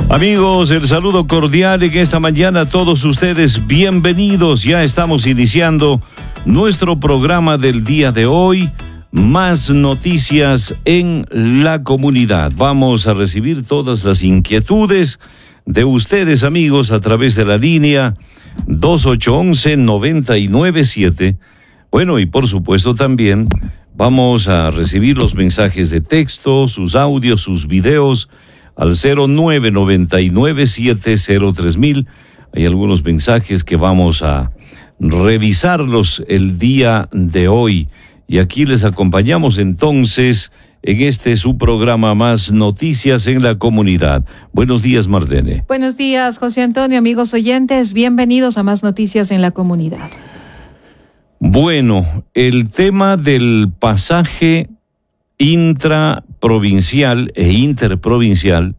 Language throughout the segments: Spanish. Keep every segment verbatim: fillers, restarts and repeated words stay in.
Amigos, el saludo cordial en esta mañana a todos ustedes, bienvenidos. Ya estamos iniciando nuestro programa del día de hoy, más noticias en la comunidad. Vamos a recibir todas las inquietudes de ustedes, amigos, a través de la línea dos ocho uno uno, nueve nueve siete. Bueno, y por supuesto también vamos a recibir los mensajes de texto, sus audios, sus videos, al cero nueve nueve nueve siete cero tres mil. Hay algunos mensajes que vamos a revisarlos el día de hoy. Y aquí les acompañamos entonces en este su programa Más Noticias en la Comunidad. Buenos días, Marlene. Buenos días, José Antonio, amigos oyentes. Bienvenidos a Más Noticias en la Comunidad. Bueno, el tema del pasaje intraprovincial e interprovincial,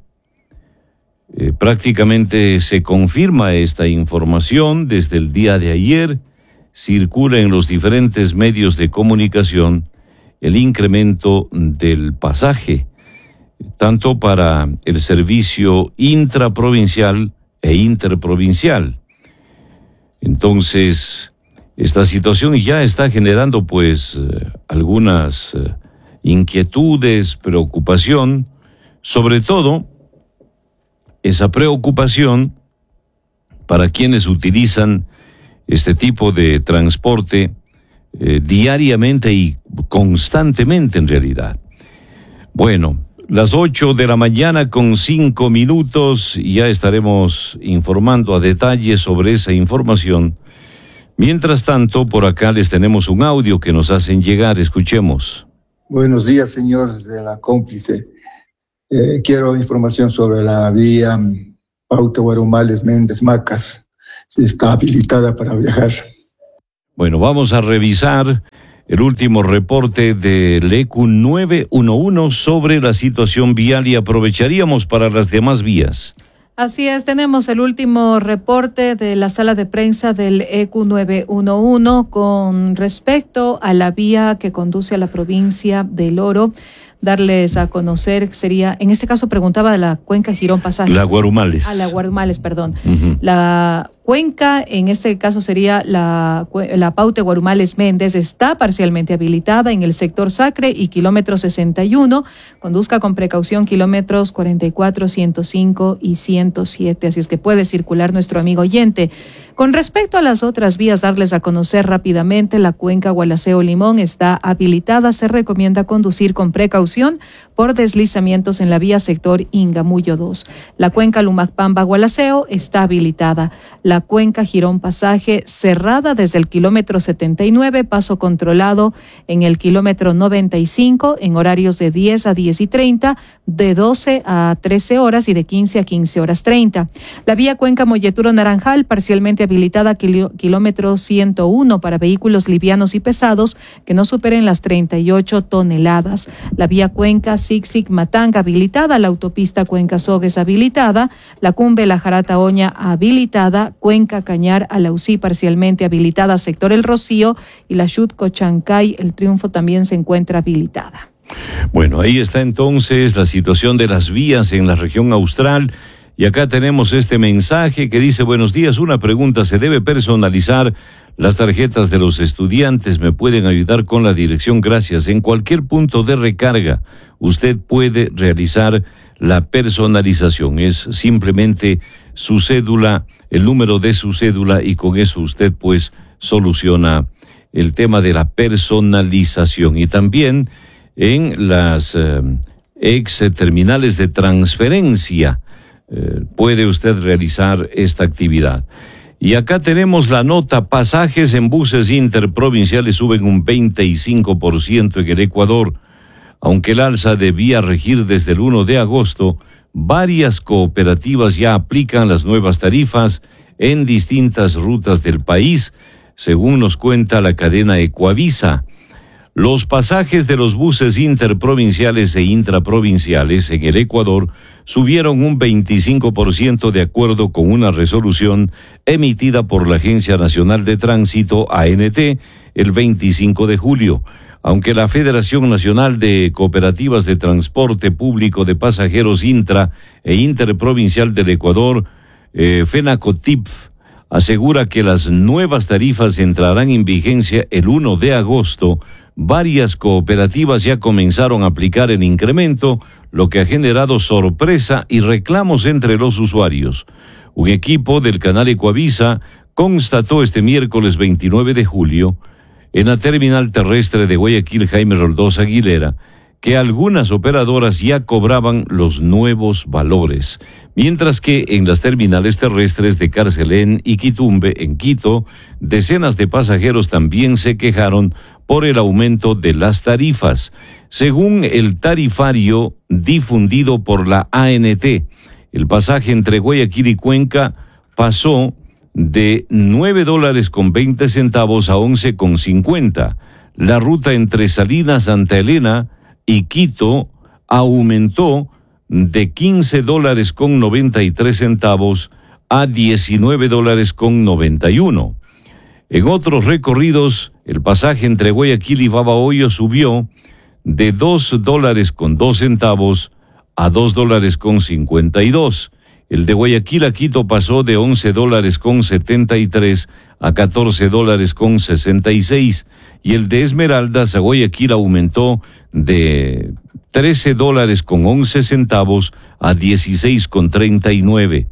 eh, prácticamente se confirma esta información desde el día de ayer. Circula en los diferentes medios de comunicación el incremento del pasaje, tanto para el servicio intraprovincial e interprovincial. Entonces, esta situación ya está generando pues eh, algunas eh, inquietudes, preocupación, sobre todo esa preocupación para quienes utilizan este tipo de transporte eh, diariamente y constantemente en realidad. Bueno, las ocho de la mañana con cinco minutos, ya estaremos informando a detalle sobre esa información. Mientras tanto, por acá les tenemos un audio que nos hacen llegar, escuchemos. Buenos días, señores de la cómplice. Eh, quiero información sobre la vía Pauta Guarumales Méndez Macas, si está habilitada para viajar. Bueno, vamos a revisar el último reporte del E Q nueve uno uno sobre la situación vial y aprovecharíamos para las demás vías. Así es, tenemos el último reporte de la sala de prensa del E Q nueve uno uno con respecto a la vía que conduce a la provincia del Oro. Darles a conocer, sería, en este caso preguntaba de la cuenca Girón Pasaje. La Guarumales. A la Guarumales, perdón. Uh-huh. La cuenca, en este caso sería la, la Pauta Guarumales Méndez, está parcialmente habilitada en el sector Sacre y kilómetro sesenta y uno. Conduzca con precaución kilómetros cuarenta y cuatro, ciento cinco y ciento siete. Así es que puede circular nuestro amigo oyente. Con respecto a las otras vías, darles a conocer rápidamente, la cuenca Gualaceo-Limón está habilitada. Se recomienda conducir con precaución por deslizamientos en la vía sector Ingamullo dos. La cuenca Lumacpamba-Gualaceo está habilitada. La cuenca Girón Pasaje cerrada desde el kilómetro setenta y nueve, paso controlado en el kilómetro noventa y cinco, en horarios de diez a diez y treinta, de doce a trece horas y de quince a quince horas treinta. La vía cuenca Molleturo-Naranjal parcialmente habilitada kiló, kilómetro ciento uno para vehículos livianos y pesados que no superen las treinta y ocho toneladas. La vía cuenca Sixic-Matanga habilitada, la autopista Cuenca-Sogues habilitada, la Cumbe La Jarata-Oña habilitada, Cuenca Cañar-Alausí parcialmente habilitada, sector El Rocío, y la Xutco-Chancay, El Triunfo también se encuentra habilitada. Bueno, ahí está entonces la situación de las vías en la región austral. Y acá tenemos este mensaje que dice: buenos días, una pregunta, ¿se debe personalizar las tarjetas de los estudiantes? ¿Me pueden ayudar con la dirección? Gracias. En cualquier punto de recarga usted puede realizar la personalización. Es simplemente su cédula, el número de su cédula, y con eso usted pues soluciona el tema de la personalización. Y también en las eh, ex terminales de transferencia eh, puede usted realizar esta actividad. Y acá tenemos la nota: pasajes en buses interprovinciales suben un veinticinco por ciento en el Ecuador. Aunque el alza debía regir desde el uno de agosto, varias cooperativas ya aplican las nuevas tarifas en distintas rutas del país, según nos cuenta la cadena Ecuavisa. Los pasajes de los buses interprovinciales e intraprovinciales en el Ecuador subieron un veinticinco por ciento de acuerdo con una resolución emitida por la Agencia Nacional de Tránsito, A N T, el veinticinco de julio. Aunque la Federación Nacional de Cooperativas de Transporte Público de Pasajeros Intra e Interprovincial del Ecuador, eh, FENACOTIPF, asegura que las nuevas tarifas entrarán en vigencia el primero de agosto, varias cooperativas ya comenzaron a aplicar el incremento, lo que ha generado sorpresa y reclamos entre los usuarios. Un equipo del canal Ecuavisa constató este miércoles veintinueve de julio en la terminal terrestre de Guayaquil Jaime Roldós Aguilera que algunas operadoras ya cobraban los nuevos valores, mientras que en las terminales terrestres de Carcelén y Quitumbe, en Quito, decenas de pasajeros también se quejaron por el aumento de las tarifas. Según el tarifario difundido por la A N T, el pasaje entre Guayaquil y Cuenca pasó de nueve dólares con veinte centavos a once con cincuenta. La ruta entre Salinas, Santa Elena y Quito aumentó de quince dólares con noventa y tres centavos a diecinueve dólares con noventa y uno. En otros recorridos, el pasaje entre Guayaquil y Babahoyo subió de dos dólares con dos centavos a dos dólares con cincuenta y dos. El de Guayaquil a Quito pasó de once dólares con setenta y tres a catorce dólares con sesenta y seis, y el de Esmeraldas a Guayaquil aumentó de trece dólares con once centavos a dieciséis con treinta y nueve.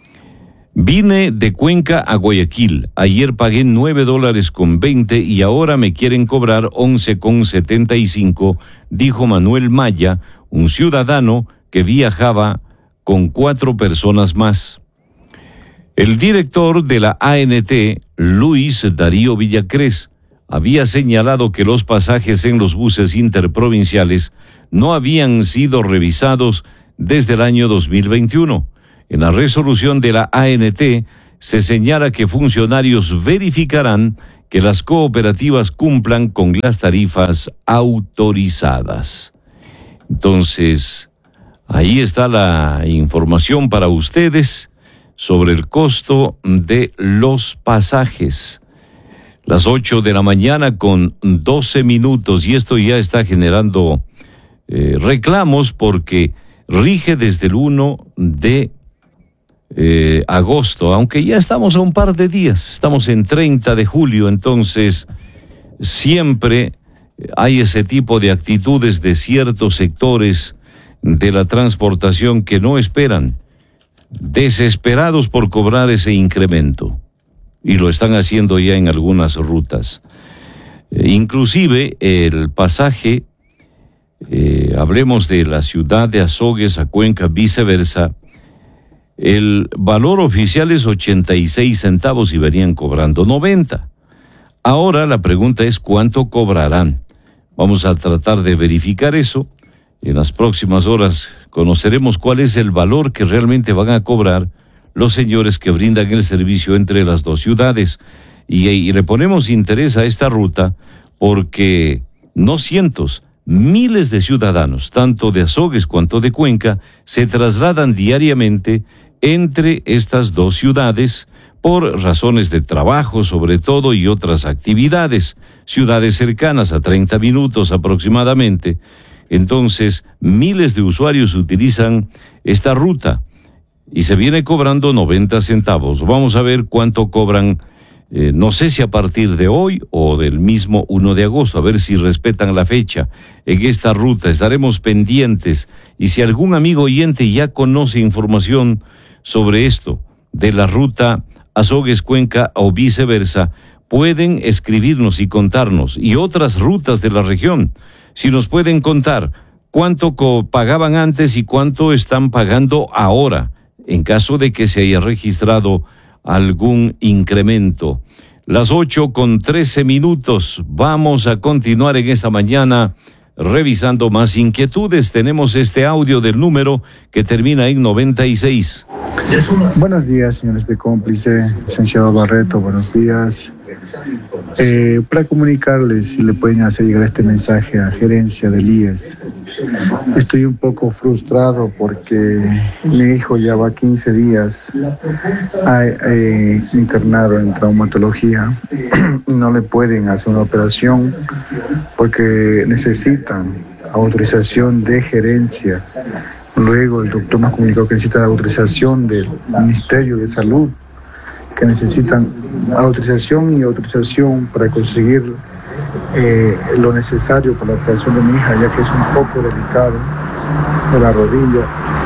Vine de Cuenca a Guayaquil. Ayer pagué nueve dólares con veinte y ahora me quieren cobrar once con setenta y cinco, dijo Manuel Maya, un ciudadano que viajaba con cuatro personas más. El director de la A N T, Luis Darío Villacrés, había señalado que los pasajes en los buses interprovinciales no habían sido revisados desde el año dos mil veintiuno. En la resolución de la A N T se señala que funcionarios verificarán que las cooperativas cumplan con las tarifas autorizadas. Entonces, ahí está la información para ustedes sobre el costo de los pasajes. Las ocho de la mañana con doce minutos, y esto ya está generando eh, reclamos porque rige desde el primero de eh, agosto, aunque ya estamos a un par de días, estamos en treinta de julio, entonces siempre hay ese tipo de actitudes de ciertos sectores de la transportación que no esperan, desesperados por cobrar ese incremento, y lo están haciendo ya en algunas rutas. Eh, inclusive el pasaje, eh, hablemos de la ciudad de Azogues a Cuenca, viceversa, el valor oficial es ochenta y seis centavos y venían cobrando noventa. Ahora la pregunta es ¿cuánto cobrarán? Vamos a tratar de verificar eso. En las próximas horas conoceremos cuál es el valor que realmente van a cobrar los señores que brindan el servicio entre las dos ciudades. Y, y le ponemos interés a esta ruta porque no cientos, miles de ciudadanos, tanto de Azogues cuanto de Cuenca, se trasladan diariamente entre estas dos ciudades por razones de trabajo sobre todo y otras actividades, ciudades cercanas a treinta minutos aproximadamente. Entonces, miles de usuarios utilizan esta ruta y se viene cobrando noventa centavos. Vamos a ver cuánto cobran, eh, no sé si a partir de hoy o del mismo primero de agosto, a ver si respetan la fecha en esta ruta. Estaremos pendientes y si algún amigo oyente ya conoce información sobre esto, de la ruta Azogues-Cuenca o viceversa, pueden escribirnos y contarnos, y otras rutas de la región. Si nos pueden contar cuánto pagaban antes y cuánto están pagando ahora, en caso de que se haya registrado algún incremento. Las ocho con trece minutos, vamos a continuar en esta mañana revisando más inquietudes. Tenemos este audio del número que termina en noventa y seis. Buenos días, señores de Cómplice, licenciado Barreto, buenos días. Eh, para comunicarles si le pueden hacer llegar este mensaje a gerencia del I E S. Estoy un poco frustrado porque mi hijo ya va quince días eh, internado en traumatología y no le pueden hacer una operación porque necesitan autorización de gerencia. Luego el doctor nos comunicó que necesita la autorización del Ministerio de Salud, que necesitan autorización y autorización para conseguir eh, lo necesario para la operación de mi hija, ya que es un poco delicado de la rodilla.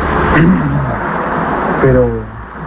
Pero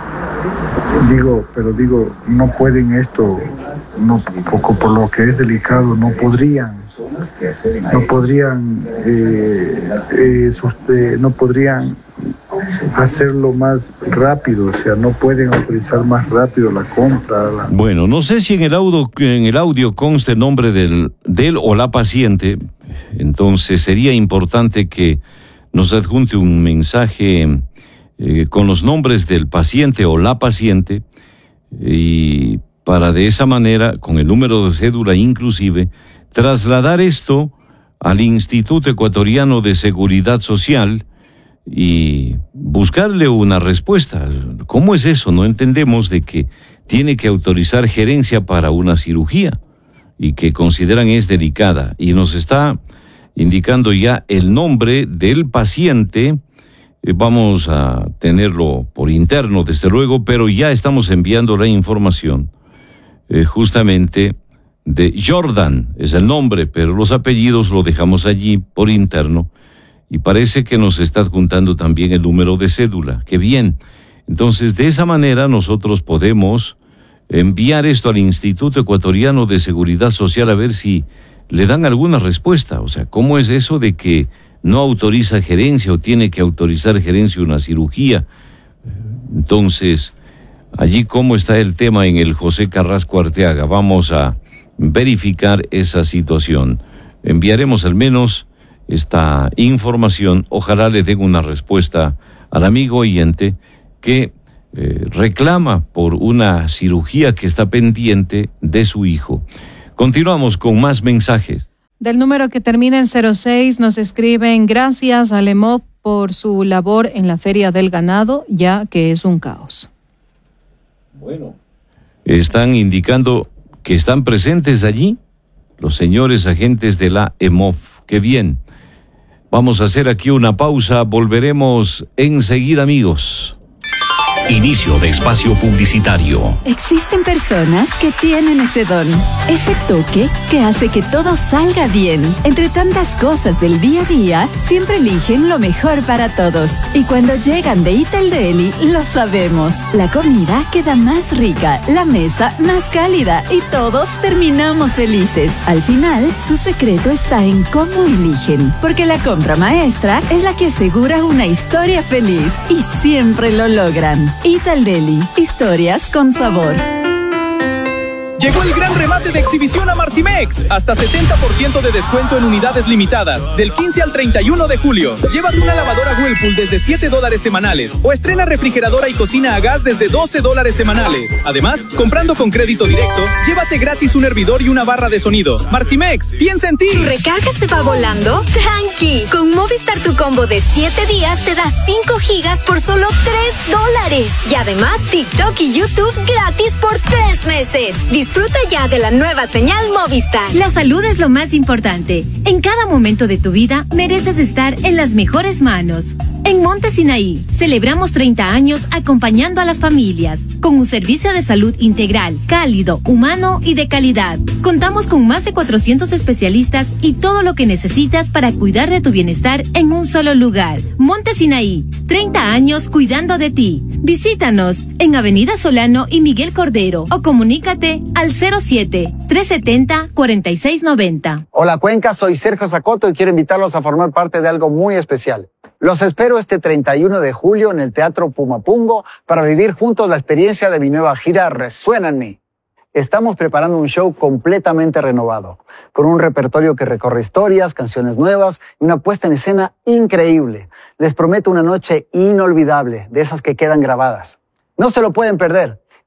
digo, pero digo, no pueden esto, no, poco por lo que es delicado, no podrían. No podrían, eh, eh, eh, no podrían hacerlo más rápido, o sea, no pueden autorizar más rápido la compra. La... Bueno, no sé si en el audio, en el audio conste el nombre del, del o la paciente, entonces sería importante que nos adjunte un mensaje eh, con los nombres del paciente o la paciente y para de esa manera, con el número de cédula inclusive, trasladar esto al Instituto Ecuatoriano de Seguridad Social y buscarle una respuesta. ¿Cómo es eso? No entendemos de que tiene que autorizar gerencia para una cirugía y que consideran es delicada. Y nos está indicando ya el nombre del paciente. Vamos a tenerlo por interno, desde luego, pero ya estamos enviando la información eh, justamente de Jordan, es el nombre, pero los apellidos lo dejamos allí por interno y parece que nos está adjuntando también el número de cédula. ¡Qué bien! Entonces, de esa manera nosotros podemos enviar esto al Instituto Ecuatoriano de Seguridad Social a ver si le dan alguna respuesta. O sea, ¿cómo es eso de que no autoriza gerencia o tiene que autorizar gerencia una cirugía? Entonces, allí cómo está el tema en el José Carrasco Arteaga. Vamos a verificar esa situación. Enviaremos al menos esta información. Ojalá le den una respuesta al amigo oyente que eh, reclama por una cirugía que está pendiente de su hijo. Continuamos con más mensajes. Del número que termina en cero seis nos escriben: gracias al E M O F por su labor en la Feria del Ganado, ya que es un caos. Bueno, están indicando que están presentes allí los señores agentes de la E M O F. ¡Qué bien! Vamos a hacer aquí una pausa, volveremos enseguida, amigos. Inicio de espacio publicitario. Existen personas que tienen ese don, ese toque que hace que todo salga bien. Entre tantas cosas del día a día, siempre eligen lo mejor para todos. Y cuando llegan de Ital Deli, lo sabemos. La comida queda más rica, la mesa más cálida y todos terminamos felices. Al final, su secreto está en cómo eligen, porque la compra maestra es la que asegura una historia feliz y siempre lo logran. Ital Deli, historias con sabor. Llegó el gran remate de exhibición a Marcimex. Hasta setenta por ciento de descuento en unidades limitadas. Del quince al treinta y uno de julio. Llévate una lavadora Whirlpool desde siete dólares semanales. O estrena refrigeradora y cocina a gas desde doce dólares semanales. Además, comprando con crédito directo, llévate gratis un hervidor y una barra de sonido. Marcimex, piensa en ti. ¿Tu recarga se va volando? ¡Tranqui! Con Movistar tu combo de siete días te da cinco gigas por solo tres dólares. Y además, TikTok y YouTube gratis por tres meses. Disfruta ya de la nueva señal Movistar. La salud es lo más importante. En cada momento de tu vida mereces estar en las mejores manos. En Monte Sinaí celebramos treinta años acompañando a las familias con un servicio de salud integral, cálido, humano y de calidad. Contamos con más de cuatrocientos especialistas y todo lo que necesitas para cuidar de tu bienestar en un solo lugar. Monte Sinaí, treinta años cuidando de ti. Visítanos en Avenida Solano y Miguel Cordero o comunícate al cero siete, tres siete cero, cuatro seis nueve cero. Hola Cuenca, soy Sergio Zacoto y quiero invitarlos a formar parte de algo muy especial. Los espero este treinta y uno de julio en el Teatro Pumapungo para vivir juntos la experiencia de mi nueva gira Resuena en mí. Estamos preparando un show completamente renovado, con un repertorio que recorre historias, canciones nuevas y una puesta en escena increíble. Les prometo una noche inolvidable, de esas que quedan grabadas. No se lo pueden perder.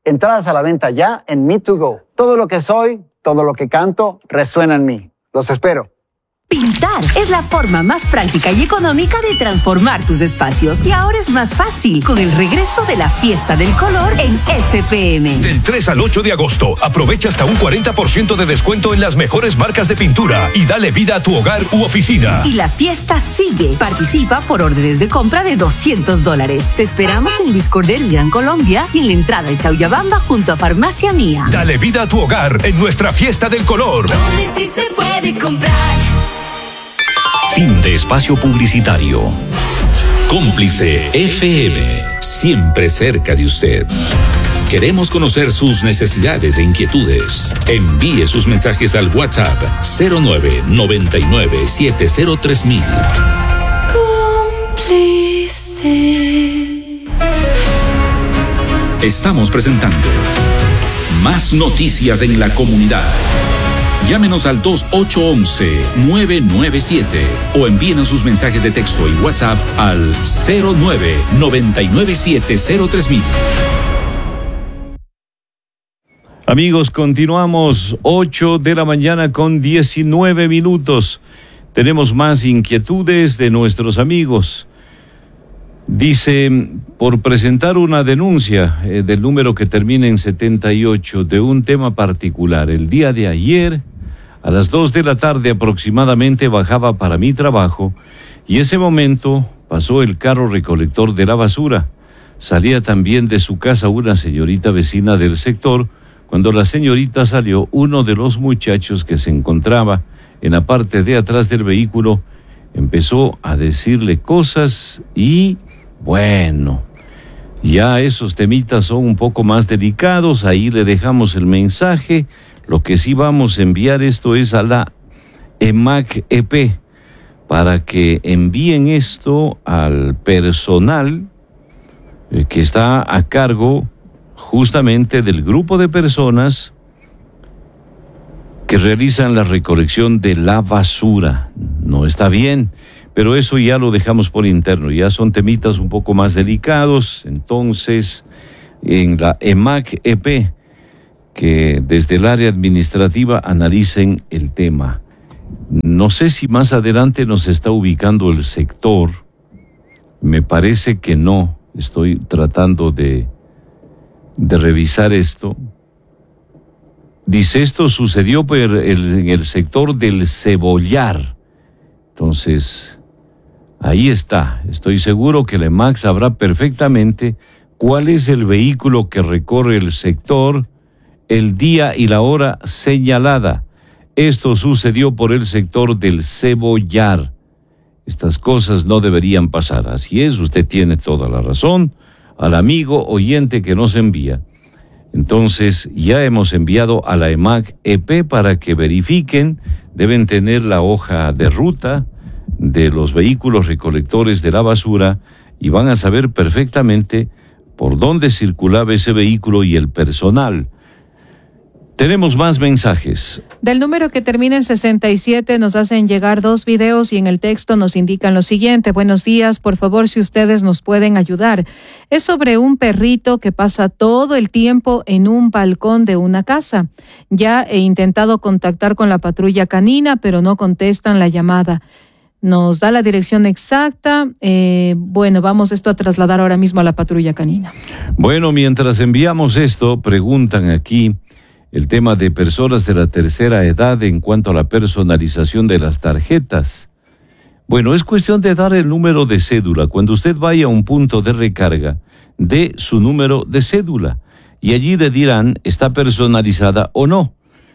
Entradas a la venta ya en Me to Go. Todo lo que soy, todo lo que canto, resuena en mí. Los espero. Pintar es la forma más práctica y económica de transformar tus espacios. Y ahora es más fácil con el regreso de la Fiesta del Color en S P M. Del tres al ocho de agosto, aprovecha hasta un cuarenta por ciento de descuento en las mejores marcas de pintura y dale vida a tu hogar u oficina. Y la fiesta sigue. Participa por órdenes de compra de doscientos dólares. Te esperamos en Luis Cordero, Gran Colombia, y en la entrada de Chauyabamba junto a Farmacia Mía. Dale vida a tu hogar en nuestra Fiesta del Color. Donde sí se puede comprar. Fin de espacio publicitario. Cómplice F M, siempre cerca de usted. Queremos conocer sus necesidades e inquietudes. Envíe sus mensajes al WhatsApp cero nueve noventa y nueve siete cero tres mil. Cómplice. Estamos presentando más noticias en la comunidad. Llámenos al dos ocho uno uno nueve nueve siete o envíenos sus mensajes de texto y WhatsApp al cero nueve noventa y nueve siete cero tres mil. Amigos, continuamos ocho de la mañana con diecinueve minutos. Tenemos más inquietudes de nuestros amigos. Dice, por presentar una denuncia eh, del número que termina en setenta y ocho de un tema particular. El día de ayer, a las dos de la tarde aproximadamente, bajaba para mi trabajo y ese momento pasó el carro recolector de la basura. Salía también de su casa una señorita vecina del sector. Cuando la señorita salió, uno de los muchachos que se encontraba en la parte de atrás del vehículo empezó a decirle cosas y, bueno, ya esos temitas son un poco más delicados. Ahí le dejamos el mensaje. Lo que sí vamos a enviar esto es a la EMAC E P para que envíen esto al personal eh, que está a cargo justamente del grupo de personas que realizan la recolección de la basura. No está bien, pero eso ya lo dejamos por interno. Ya son temitas un poco más delicados. Entonces, en la EMAC E P, que desde el área administrativa analicen el tema. No sé si más adelante nos está ubicando el sector. Me parece que no. Estoy tratando de, de revisar esto. Dice, esto sucedió por el, en el sector del Cebollar. Entonces, ahí está. Estoy seguro que la EMAC sabrá perfectamente cuál es el vehículo que recorre el sector, el día y la hora señalada. Esto sucedió por el sector del Cebollar. Estas cosas no deberían pasar. Así es, usted tiene toda la razón. Al amigo oyente que nos envía. Entonces, ya hemos enviado a la EMAC E P para que verifiquen. Deben tener la hoja de ruta de los vehículos recolectores de la basura y van a saber perfectamente por dónde circulaba ese vehículo y el personal. Tenemos más mensajes. Del número que termina en sesenta y siete nos hacen llegar dos videos y en el texto nos indican lo siguiente. Buenos días, por favor, si ustedes nos pueden ayudar. Es sobre un perrito que pasa todo el tiempo en un balcón de una casa. Ya he intentado contactar con la patrulla canina, pero no contestan la llamada. Nos da la dirección exacta. Eh, bueno, vamos esto a trasladar ahora mismo a la patrulla canina. Bueno, mientras enviamos esto, preguntan aquí el tema de personas de la tercera edad en cuanto a la personalización de las tarjetas. Bueno, es cuestión de dar el número de cédula. Cuando usted vaya a un punto de recarga, dé su número de cédula y allí le dirán está personalizada o no.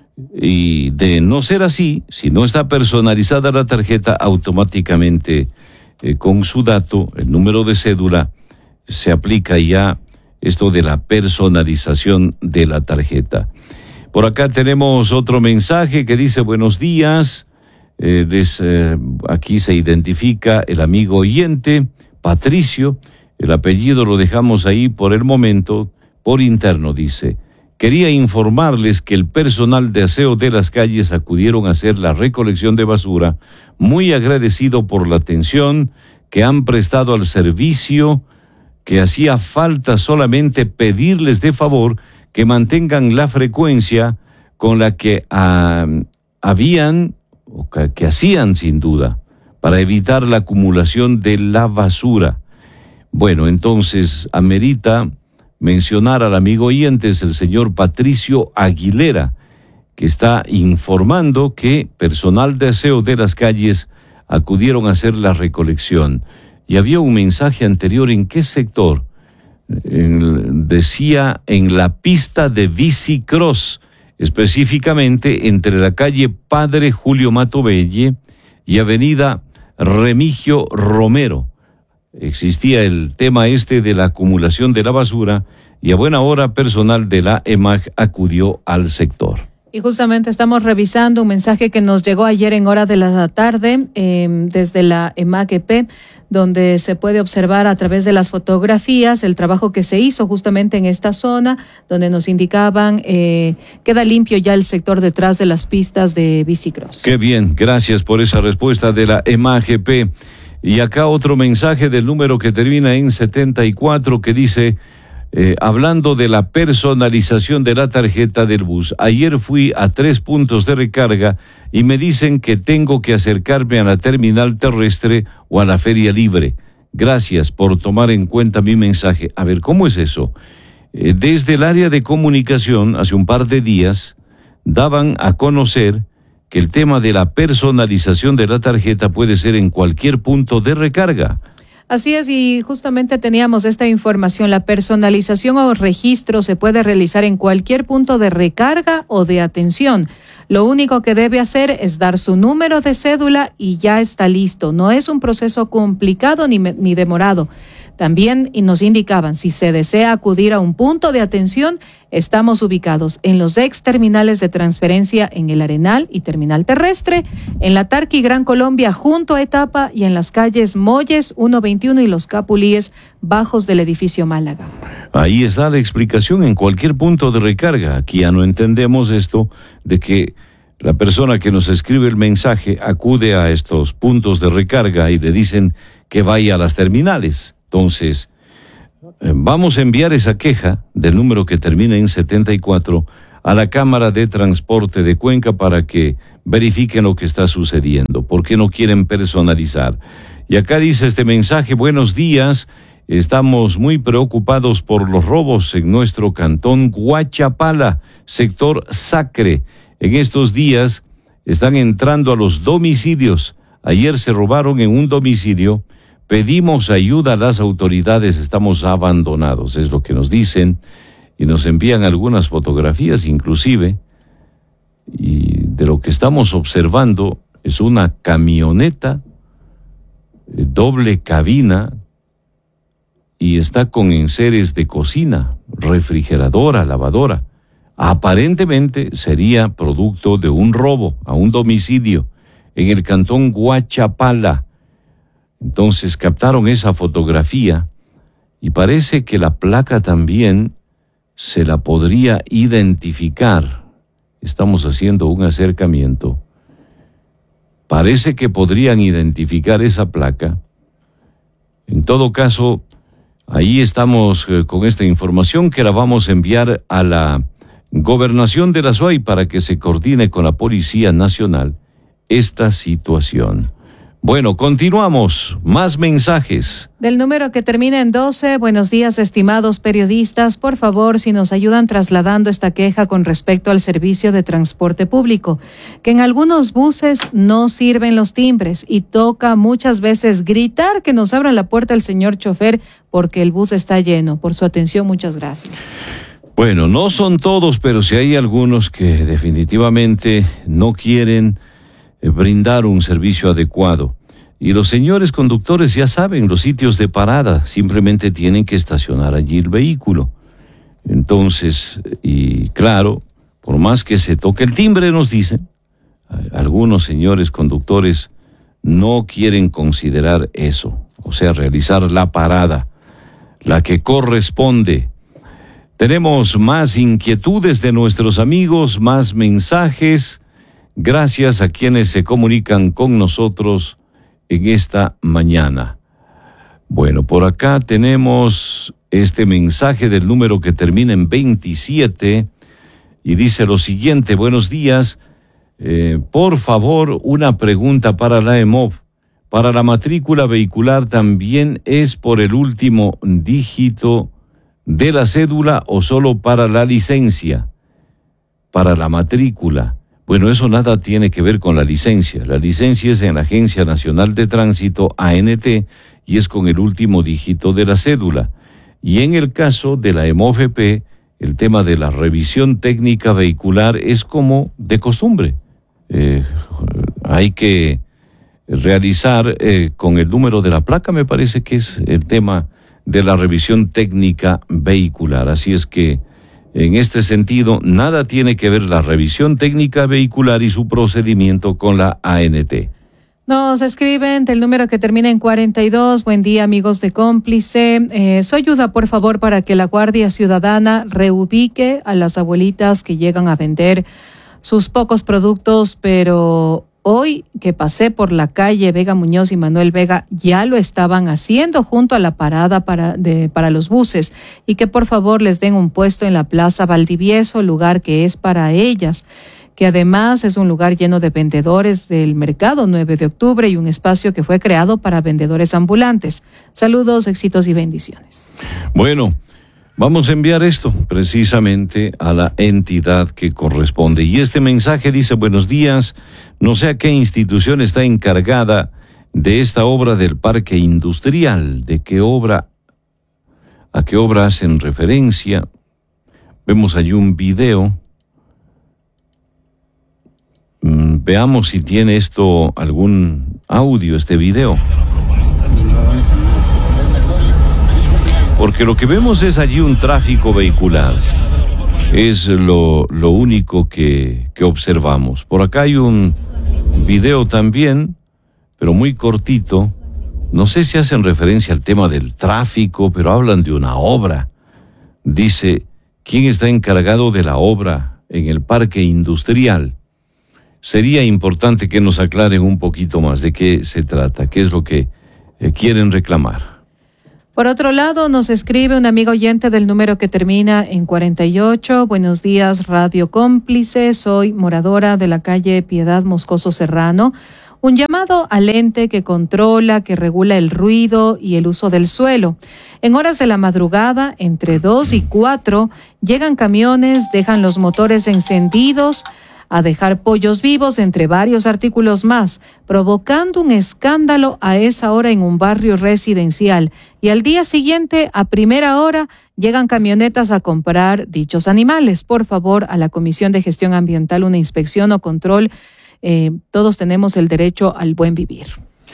Y de no ser así, si no está personalizada la tarjeta, automáticamente eh, con su dato, el número de cédula, se aplica ya esto de la personalización de la tarjeta. Por acá tenemos otro mensaje que dice buenos días. Eh, des, eh, aquí se identifica el amigo oyente, Patricio. El apellido lo dejamos ahí por el momento, por interno, dice. Quería informarles que el personal de aseo de las calles acudieron a hacer la recolección de basura, muy agradecido por la atención que han prestado al servicio, que hacía falta solamente pedirles de favor que mantengan la frecuencia con la que uh, habían, o que, que hacían sin duda, para evitar la acumulación de la basura. Bueno, entonces amerita mencionar al amigo oyentes, el señor Patricio Aguilera, que está informando que personal de aseo de las calles acudieron a hacer la recolección. Y había un mensaje anterior, ¿en qué sector? En, decía en la pista de bicicross, específicamente entre la calle Padre Julio Matobelle y avenida Remigio Romero. Existía el tema este de la acumulación de la basura y a buena hora personal de la E M A G acudió al sector. Y justamente estamos revisando un mensaje que nos llegó ayer en hora de la tarde eh, desde la E M A G P, donde se puede observar a través de las fotografías el trabajo que se hizo justamente en esta zona, donde nos indicaban eh, queda limpio ya el sector detrás de las pistas de bicicross. Qué bien, gracias por esa respuesta de la E M A G P. Y acá otro mensaje del número que termina en setenta y cuatro que dice, eh, hablando de la personalización de la tarjeta del bus, ayer fui a tres puntos de recarga y me dicen que tengo que acercarme a la terminal terrestre o a la feria libre. Gracias por tomar en cuenta mi mensaje. A ver, ¿cómo es eso? Eh, desde el área de comunicación, hace un par de días, daban a conocer que el tema de la personalización de la tarjeta puede ser en cualquier punto de recarga. Así es, y justamente teníamos esta información. La personalización o registro se puede realizar en cualquier punto de recarga o de atención. Lo único que debe hacer es dar su número de cédula y ya está listo. No es un proceso complicado ni, ni demorado. También y nos indicaban, si se desea acudir a un punto de atención, estamos ubicados en los ex terminales de transferencia en el Arenal y Terminal Terrestre, en la Tarqui Gran Colombia junto a Etapa y en las calles Molles ciento veintiuno y Los Capulíes bajos del edificio Málaga. Ahí está la explicación, en cualquier punto de recarga. Aquí ya no entendemos esto de que la persona que nos escribe el mensaje acude a estos puntos de recarga y le dicen que vaya a las terminales. Entonces, eh, vamos a enviar esa queja del número que termina en setenta y cuatro a la Cámara de Transporte de Cuenca para que verifiquen lo que está sucediendo. ¿Por qué no quieren personalizar? Y acá dice este mensaje, buenos días, estamos muy preocupados por los robos en nuestro cantón Guachapala, sector Sacre. En estos días están entrando a los domicilios. Ayer se robaron en un domicilio. Pedimos ayuda a las autoridades, estamos abandonados, es lo que nos dicen, y nos envían algunas fotografías inclusive, y de lo que estamos observando es una camioneta, eh, doble cabina, y está con enseres de cocina, refrigeradora, lavadora. Aparentemente sería producto de un robo a un domicilio en el cantón Guachapala. Entonces captaron esa fotografía y parece que la placa también se la podría identificar. Estamos haciendo un acercamiento. Parece que podrían identificar esa placa. En todo caso, ahí estamos eh, con esta información que la vamos a enviar a la Gobernación de la S U A Y para que se coordine con la Policía Nacional esta situación. Bueno, continuamos. Más mensajes. Del número que termina en doce, buenos días, estimados periodistas. Por favor, si nos ayudan trasladando esta queja con respecto al servicio de transporte público, que en algunos buses no sirven los timbres y toca muchas veces gritar que nos abran la puerta el señor chofer porque el bus está lleno. Por su atención, muchas gracias. Bueno, no son todos, pero sí hay algunos que definitivamente no quieren brindar un servicio adecuado. Y los señores conductores ya saben, los sitios de parada, simplemente tienen que estacionar allí el vehículo. Entonces, y claro, por más que se toque el timbre, nos dicen, algunos señores conductores no quieren considerar eso, o sea, realizar la parada, la que corresponde. Tenemos más inquietudes de nuestros amigos, más mensajes. Gracias a quienes se comunican con nosotros en esta mañana. Bueno, por acá tenemos este mensaje del número que termina en veintisiete y dice lo siguiente: buenos días, eh, por favor, una pregunta para la E M O V. Para la matrícula vehicular, ¿también es por el último dígito de la cédula o solo para la licencia? Para la matrícula. Bueno, eso nada tiene que ver con la licencia. La licencia es en la Agencia Nacional de Tránsito, A N T, y es con el último dígito de la cédula. Y en el caso de la E M O V P, el tema de la revisión técnica vehicular es como de costumbre. Eh, hay que realizar eh, con el número de la placa, me parece que es el tema de la revisión técnica vehicular. Así es que, en este sentido, nada tiene que ver la revisión técnica vehicular y su procedimiento con la A N T. Nos escriben del número que termina en cuarenta y dos. Buen día, amigos de Cómplice. Eh, su ayuda, por favor, para que la Guardia Ciudadana reubique a las abuelitas que llegan a vender sus pocos productos, pero hoy que pasé por la calle Vega Muñoz y Manuel Vega ya lo estaban haciendo junto a la parada para, de, para los buses, y que por favor les den un puesto en la Plaza Valdivieso, lugar que es para ellas, que además es un lugar lleno de vendedores del mercado nueve de octubre y un espacio que fue creado para vendedores ambulantes. Saludos, éxitos y bendiciones. Bueno, vamos a enviar esto precisamente a la entidad que corresponde. Y este mensaje dice: buenos días, no sé a qué institución está encargada de esta obra del parque industrial, de qué obra, a qué obra hacen referencia. Vemos allí un video. Mm, veamos si tiene esto algún audio, este video. Porque lo que vemos es allí un tráfico vehicular. Es lo, lo único que, que observamos. Por acá hay un video también, pero muy cortito. No sé si hacen referencia al tema del tráfico, pero hablan de una obra. Dice: ¿quién está encargado de la obra en el parque industrial? Sería importante que nos aclaren un poquito más de qué se trata, qué es lo que eh, quieren reclamar. Por otro lado, nos escribe un amigo oyente del número que termina en cuarenta y ocho. Buenos días, Radio Cómplice. Soy moradora de la calle Piedad Moscoso Serrano. Un llamado al ente que controla, que regula el ruido y el uso del suelo. En horas de la madrugada, entre dos y cuatro, llegan camiones, dejan los motores encendidos, a dejar pollos vivos entre varios artículos más, provocando un escándalo a esa hora en un barrio residencial. Y al día siguiente, a primera hora, llegan camionetas a comprar dichos animales. Por favor, a la Comisión de Gestión Ambiental una inspección o control. Eh, todos tenemos el derecho al buen vivir.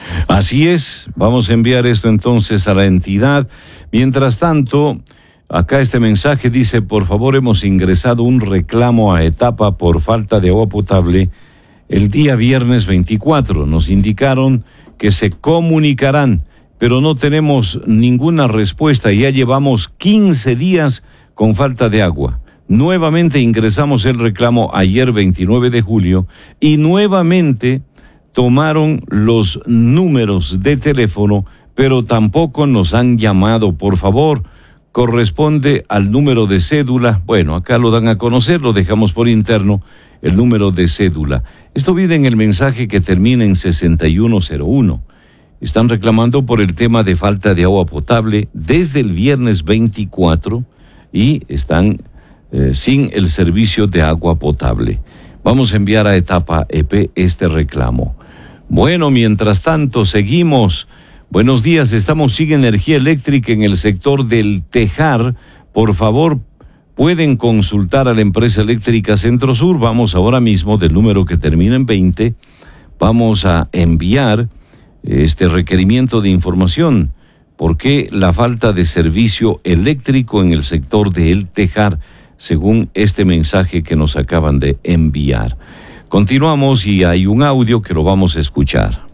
Así es, vamos a enviar esto entonces a la entidad. Mientras tanto, acá este mensaje dice: por favor, hemos ingresado un reclamo a Etapa por falta de agua potable el día viernes veinticuatro. Nos indicaron que se comunicarán, pero no tenemos ninguna respuesta. Ya llevamos quince días con falta de agua. Nuevamente ingresamos el reclamo ayer veintinueve de julio y nuevamente tomaron los números de teléfono, pero tampoco nos han llamado. Por favor, corresponde al número de cédula. Bueno, acá lo dan a conocer, lo dejamos por interno, el número de cédula. Esto viene en el mensaje que termina en sesenta y uno cero uno. Están reclamando por el tema de falta de agua potable desde el viernes veinticuatro y están eh, sin el servicio de agua potable. Vamos a enviar a Etapa E P este reclamo. Bueno, mientras tanto, seguimos. Buenos días, estamos sin energía eléctrica en el sector del Tejar. Por favor, pueden consultar a la empresa eléctrica Centro Sur. Vamos ahora mismo del número que termina en veinte. Vamos a enviar este requerimiento de información. ¿Por qué la falta de servicio eléctrico en el sector de El Tejar? Según este mensaje que nos acaban de enviar. Continuamos y hay un audio que lo vamos a escuchar.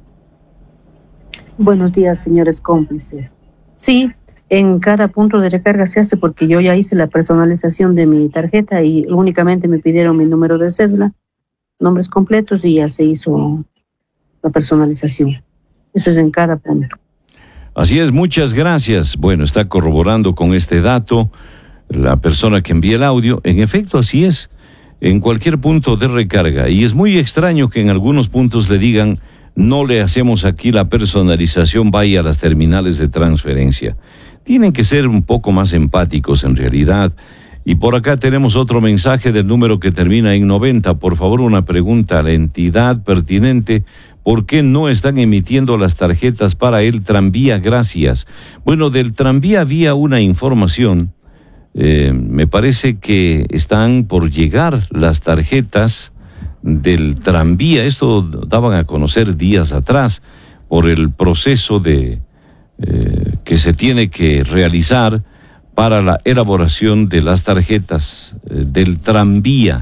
Buenos días, señores cómplices. Sí, en cada punto de recarga se hace porque yo ya hice la personalización de mi tarjeta y únicamente me pidieron mi número de cédula, nombres completos y ya se hizo la personalización. Eso es en cada punto. Así es, muchas gracias. Bueno, está corroborando con este dato la persona que envía el audio. En efecto, así es, en cualquier punto de recarga. Y es muy extraño que en algunos puntos le digan, no le hacemos aquí la personalización, vaya a las terminales de transferencia. Tienen que ser un poco más empáticos en realidad. Y por acá tenemos otro mensaje del número que termina en noventa. Por favor, una pregunta a la entidad pertinente. ¿Por qué no están emitiendo las tarjetas para el tranvía? Gracias. Bueno, del tranvía había una información. Eh, me parece que están por llegar las tarjetas del tranvía. Esto daban a conocer días atrás por el proceso de eh, que se tiene que realizar para la elaboración de las tarjetas eh, del tranvía.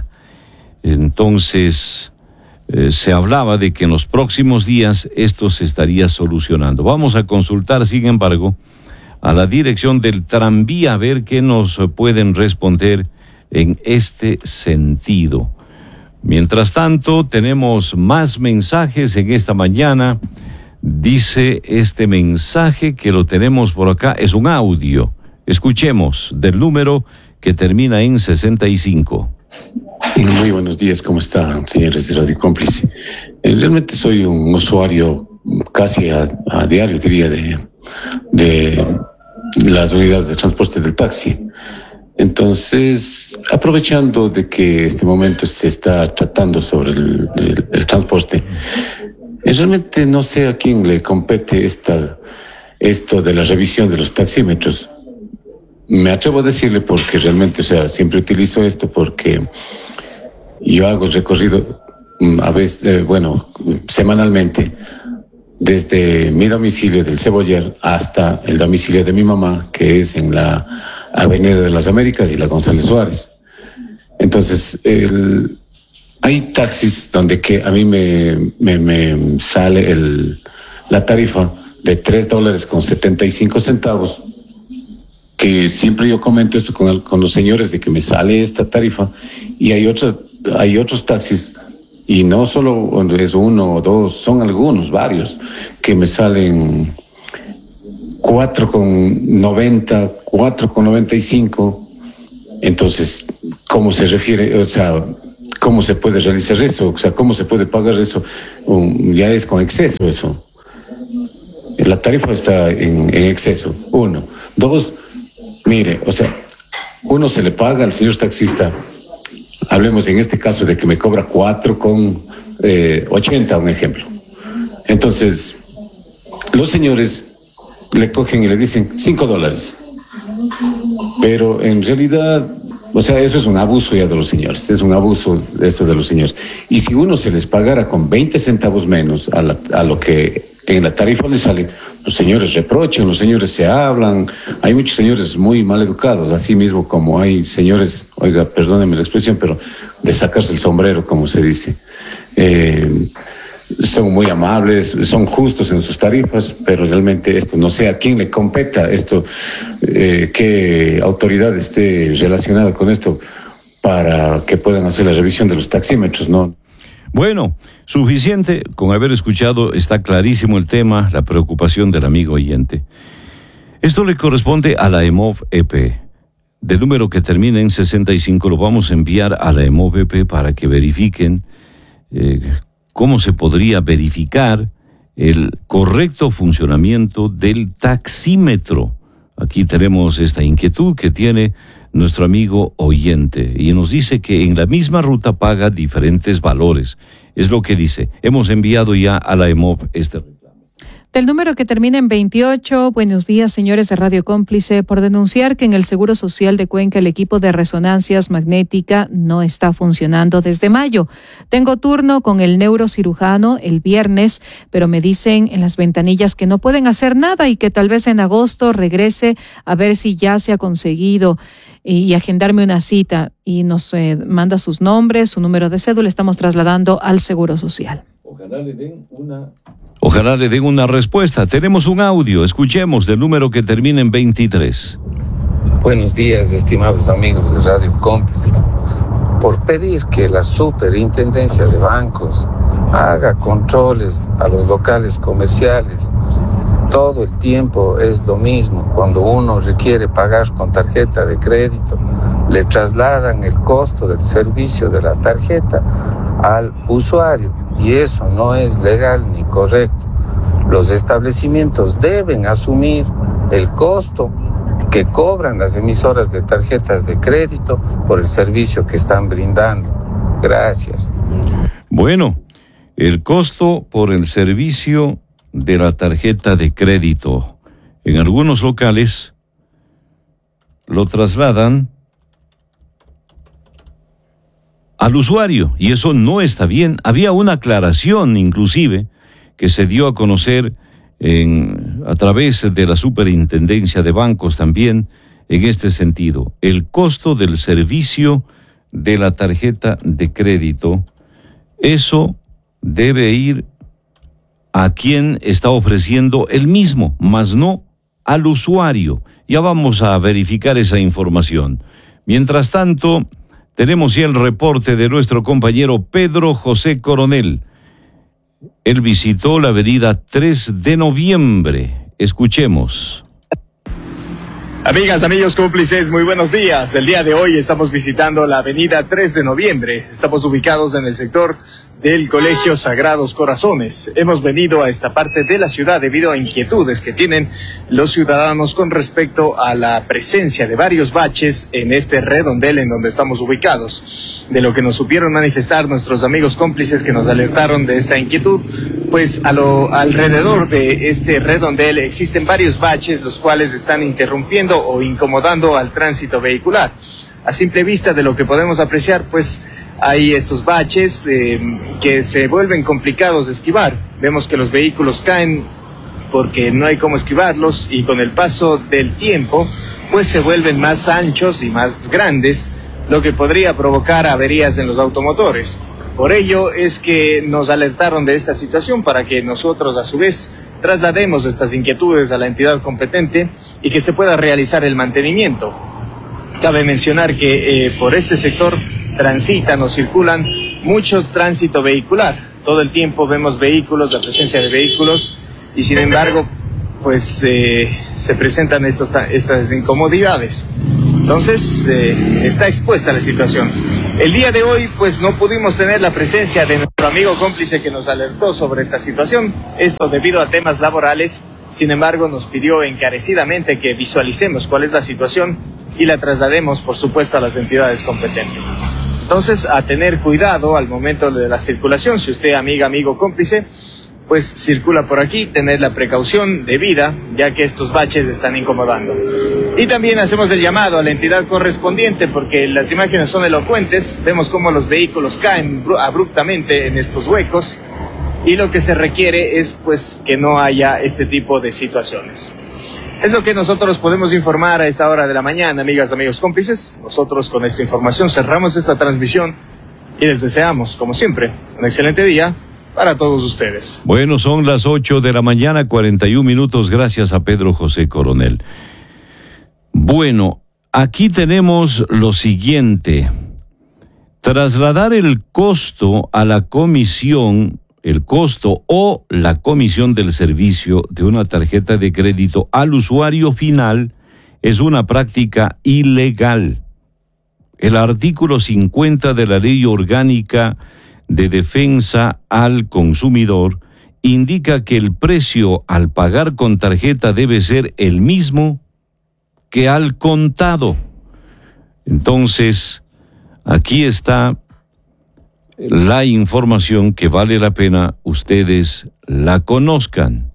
Entonces eh, se hablaba de que en los próximos días esto se estaría solucionando. Vamos a consultar, sin embargo, a la dirección del tranvía a ver qué nos pueden responder en este sentido. Mientras tanto, tenemos más mensajes en esta mañana. Dice este mensaje que lo tenemos por acá, es un audio. Escuchemos del número que termina en sesenta y cinco. Muy buenos días, ¿cómo están, señores de Radio Cómplice? Eh, realmente soy un usuario casi a, a diario, diría, de, de las unidades de transporte del taxi. Entonces, aprovechando de que este momento se está tratando sobre el, el, el transporte, eh, realmente no sé a quién le compete esta, esto de la revisión de los taxímetros. Me atrevo a decirle porque realmente, o sea, siempre utilizo esto porque yo hago el recorrido, a veces, eh, bueno, semanalmente, desde mi domicilio del Cebollar hasta el domicilio de mi mamá, que es en la Avenida de las Américas y la González Suárez. Entonces, el, hay taxis donde que a mí me, me, me sale el, la tarifa de tres dólares con setenta y cinco centavos, que siempre yo comento esto con, el, con los señores de que me sale esta tarifa, y hay otros, hay otros taxis, y no solo es uno o dos, son algunos, varios, que me salen cuatro con noventa, cuatro con noventa y cinco. Entonces, ¿cómo se refiere? O sea, ¿cómo se puede realizar eso? O sea, ¿cómo se puede pagar eso? Um, ya es con exceso eso. La tarifa está en, en exceso, uno. Dos, mire, o sea, uno se le paga al señor taxista, hablemos en este caso de que me cobra cuatro con ochenta, un ejemplo. Entonces, los señores le cogen y le dicen cinco dólares. Pero en realidad, o sea, eso es un abuso ya de los señores, es un abuso esto de los señores. Y si uno se les pagara con veinte centavos menos a, la, a lo que en la tarifa les sale, los señores reprochan, los señores se hablan. Hay muchos señores muy mal educados, así mismo como hay señores, oiga, perdónenme la expresión, pero de sacarse el sombrero, como se dice. Eh, son muy amables, son justos en sus tarifas, pero realmente esto no sé a quién le competa esto, eh, qué autoridad esté relacionada con esto para que puedan hacer la revisión de los taxímetros, ¿no? Bueno, suficiente con haber escuchado, está clarísimo el tema, la preocupación del amigo oyente. Esto le corresponde a la EMOV E P. Del número que termina en sesenta y cinco lo vamos a enviar a la EMOV E P para que verifiquen eh, cómo se podría verificar el correcto funcionamiento del taxímetro. Aquí tenemos esta inquietud que tiene nuestro amigo oyente y nos dice que en la misma ruta paga diferentes valores. Es lo que dice. Hemos enviado ya a la EMOV este reclamo. Del número que termina en veintiocho, buenos días, señores de Radio Cómplice, por denunciar que en el Seguro Social de Cuenca el equipo de resonancias magnética no está funcionando desde mayo. Tengo turno con el neurocirujano el viernes, pero me dicen en las ventanillas que no pueden hacer nada y que tal vez en agosto regrese a ver si ya se ha conseguido y agendarme una cita, y nos eh, manda sus nombres, su número de cédula. Estamos trasladando al Seguro Social. Ojalá le den una... Ojalá le den una respuesta. Tenemos un audio, escuchemos del número que termina en veintitrés. Buenos días, estimados amigos de Radio Cómplice. Por pedir que la Superintendencia de Bancos haga controles a los locales comerciales todo el tiempo es lo mismo. Cuando uno requiere pagar con tarjeta de crédito, le trasladan el costo del servicio de la tarjeta al usuario y eso no es legal ni correcto. Los establecimientos deben asumir el costo que cobran las emisoras de tarjetas de crédito por el servicio que están brindando. Gracias. Bueno, el costo por el servicio de la tarjeta de crédito. En algunos locales lo trasladan al usuario y eso no está bien. Había una aclaración inclusive que se dio a conocer en, a través de la Superintendencia de Bancos también en este sentido. El costo del servicio de la tarjeta de crédito, eso debe ir a quien está ofreciendo el mismo, más no al usuario. Ya vamos a verificar esa información. Mientras tanto, tenemos ya el reporte de nuestro compañero Pedro José Coronel. Él visitó la avenida tres de noviembre. Escuchemos. Amigas, amigos cómplices, muy buenos días. El día de hoy estamos visitando la avenida tres de noviembre. Estamos ubicados en el sector del Colegio Sagrados Corazones. Hemos venido a esta parte de la ciudad debido a inquietudes que tienen los ciudadanos con respecto a la presencia de varios baches en este redondel en donde estamos ubicados. De lo que nos supieron manifestar nuestros amigos cómplices que nos alertaron de esta inquietud, pues a lo alrededor de este redondel existen varios baches los cuales están interrumpiendo o incomodando al tránsito vehicular. A simple vista de lo que podemos apreciar, pues hay estos baches eh, que se vuelven complicados de esquivar. Vemos que los vehículos caen porque no hay cómo esquivarlos y con el paso del tiempo pues se vuelven más anchos y más grandes, lo que podría provocar averías en los automotores. Por ello es que nos alertaron de esta situación para que nosotros a su vez traslademos estas inquietudes a la entidad competente y que se pueda realizar el mantenimiento. Cabe mencionar que eh, por este sector transitan o circulan mucho tránsito vehicular. Todo el tiempo vemos vehículos, la presencia de vehículos y sin embargo pues eh, se presentan estos, estas incomodidades. Entonces eh, está expuesta la situación. El día de hoy pues no pudimos tener la presencia de nuestro amigo cómplice que nos alertó sobre esta situación, esto debido a temas laborales. Sin embargo nos pidió encarecidamente que visualicemos cuál es la situación y la traslademos por supuesto a las entidades competentes. Entonces a tener cuidado al momento de la circulación, si usted amiga, amigo, cómplice, pues circula por aquí, tener la precaución debida, ya que estos baches están incomodando. Y también hacemos el llamado a la entidad correspondiente, porque las imágenes son elocuentes, vemos cómo los vehículos caen abruptamente en estos huecos, y lo que se requiere es pues que no haya este tipo de situaciones. Es lo que nosotros podemos informar a esta hora de la mañana, amigas, amigos, cómplices. Nosotros con esta información cerramos esta transmisión y les deseamos, como siempre, un excelente día para todos ustedes. Bueno, son las ocho de la mañana, cuarenta y un minutos, gracias a Pedro José Coronel. Bueno, aquí tenemos lo siguiente. Trasladar el costo a la comisión, el costo o la comisión del servicio de una tarjeta de crédito al usuario final es una práctica ilegal. El artículo cincuenta de la Ley Orgánica de Defensa al Consumidor indica que el precio al pagar con tarjeta debe ser el mismo que al contado. Entonces, aquí está la información que vale la pena ustedes la conozcan.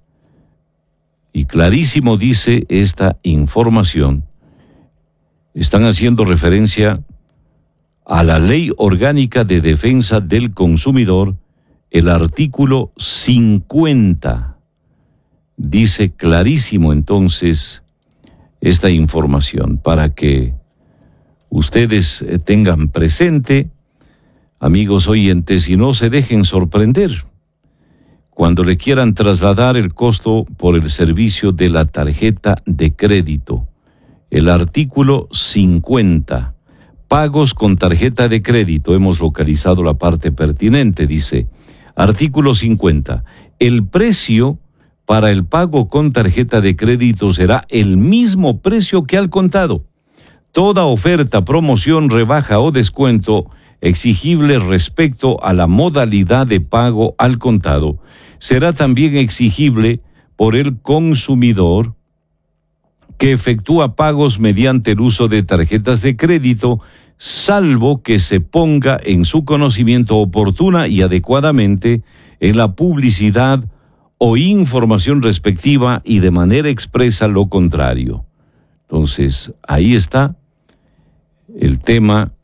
Y clarísimo dice esta información. Están haciendo referencia a la Ley Orgánica de Defensa del Consumidor, el artículo cincuenta. Dice clarísimo entonces esta información para que ustedes tengan presente, amigos oyentes, y no se dejen sorprender cuando le quieran trasladar el costo por el servicio de la tarjeta de crédito. El artículo cincuenta, pagos con tarjeta de crédito, hemos localizado la parte pertinente, dice, artículo cincuenta, el precio para el pago con tarjeta de crédito será el mismo precio que al contado. Toda oferta, promoción, rebaja o descuento exigible respecto a la modalidad de pago al contado será también exigible por el consumidor que efectúa pagos mediante el uso de tarjetas de crédito, salvo que se ponga en su conocimiento oportuna y adecuadamente en la publicidad o información respectiva y de manera expresa lo contrario. Entonces, ahí está el tema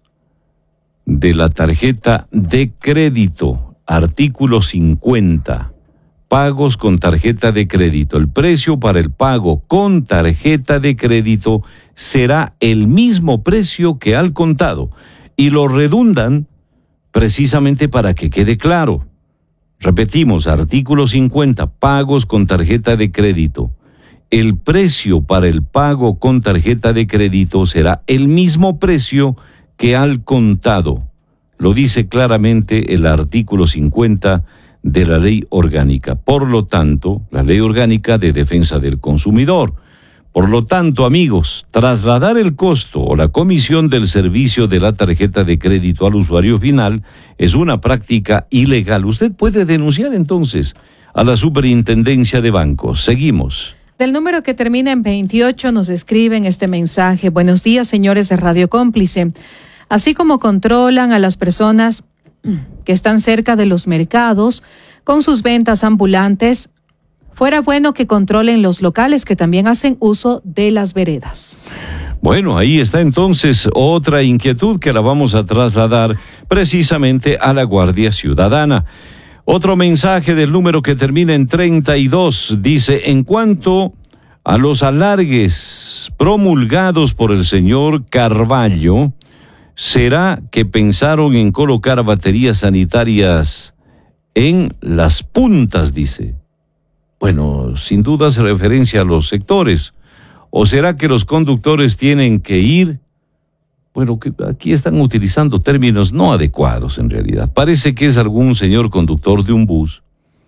de la tarjeta de crédito, artículo cincuenta. Pagos con tarjeta de crédito. El precio para el pago con tarjeta de crédito será el mismo precio que al contado. Y lo redundan precisamente para que quede claro. Repetimos, artículo cincuenta, pagos con tarjeta de crédito. El precio para el pago con tarjeta de crédito será el mismo precio que al contado. Lo dice claramente el artículo cincuenta de la Ley Orgánica. Por lo tanto, la Ley Orgánica de Defensa del Consumidor. Por lo tanto, amigos, trasladar el costo o la comisión del servicio de la tarjeta de crédito al usuario final es una práctica ilegal. Usted puede denunciar entonces a la Superintendencia de Bancos. Seguimos. Del número que termina en veintiocho nos escriben este mensaje. Buenos días, señores de Radio Cómplice. Así como controlan a las personas que están cerca de los mercados con sus ventas ambulantes, fuera bueno que controlen los locales que también hacen uso de las veredas. Bueno, ahí está entonces otra inquietud que la vamos a trasladar precisamente a la Guardia Ciudadana. Otro mensaje del número que termina en treinta y dos dice: en cuanto a los alargues promulgados por el señor Carvalho, ¿será que pensaron en colocar baterías sanitarias en las puntas, dice? Bueno, sin duda hace referencia a los sectores. ¿O será que los conductores tienen que ir? Bueno, que aquí están utilizando términos no adecuados en realidad. Parece que es algún señor conductor de un bus.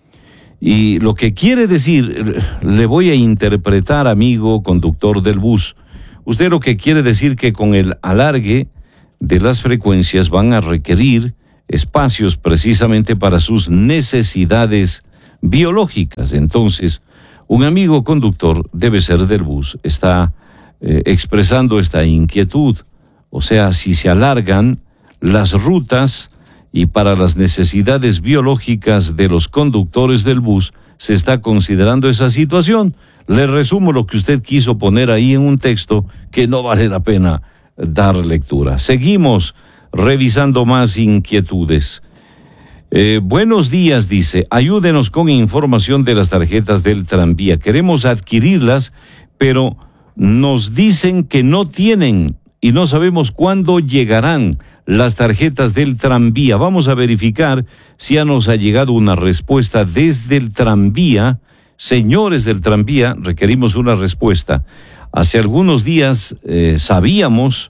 Y lo que quiere decir, le voy a interpretar, amigo conductor del bus. Usted lo que quiere decir que con el alargue de las frecuencias van a requerir espacios precisamente para sus necesidades biológicas. Entonces, un amigo conductor debe ser del bus, está eh, expresando esta inquietud. O sea, si se alargan las rutas y para las necesidades biológicas de los conductores del bus, se está considerando esa situación. Le resumo lo que usted quiso poner ahí en un texto que no vale la pena dar lectura. Seguimos revisando más inquietudes. Eh, buenos días, dice, ayúdenos con información de las tarjetas del tranvía. Queremos adquirirlas, pero nos dicen que no tienen y no sabemos cuándo llegarán las tarjetas del tranvía. Vamos a verificar si ya nos ha llegado una respuesta desde el tranvía. Señores del tranvía, requerimos una respuesta. Hace algunos días eh, sabíamos,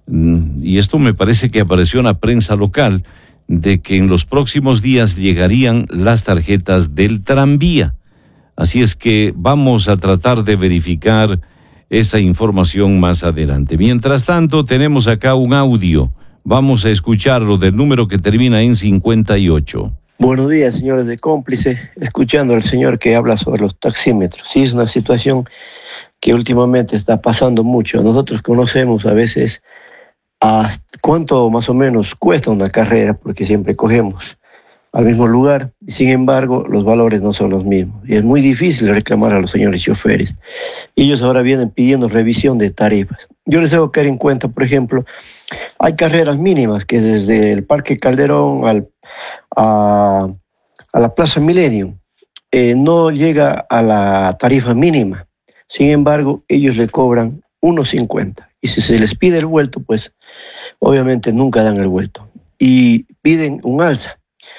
y esto me parece que apareció en la prensa local, de que en los próximos días llegarían las tarjetas del tranvía. Así es que vamos a tratar de verificar esa información más adelante. Mientras tanto, tenemos acá un audio. Vamos a escucharlo del número que termina en cincuenta y ocho. Buenos días, señores de Cómplice. Escuchando al señor que habla sobre los taxímetros. Sí, es una situación que últimamente está pasando mucho. Nosotros conocemos a veces a cuánto más o menos cuesta una carrera, porque siempre cogemos al mismo lugar, y sin embargo los valores no son los mismos. Y es muy difícil reclamar a los señores choferes. Ellos ahora vienen pidiendo revisión de tarifas. Yo les debo caer en cuenta, por ejemplo, hay carreras mínimas que desde el Parque Calderón al, a, a la Plaza Milenio eh, no llega a la tarifa mínima. Sin embargo, ellos le cobran uno cincuenta. Y si se les pide el vuelto, pues obviamente nunca dan el vuelto. Y piden un alza.